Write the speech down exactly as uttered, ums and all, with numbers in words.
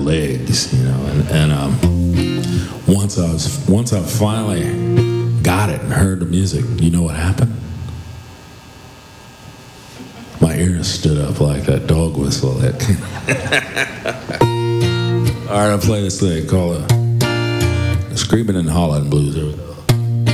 legs, you know. And, and um, once I was, once I finally got it and heard the music, you know what happened? My ears stood up like that dog whistle. That all right, I'll play this thing called uh, "Screaming in Holland Blues." Here we go.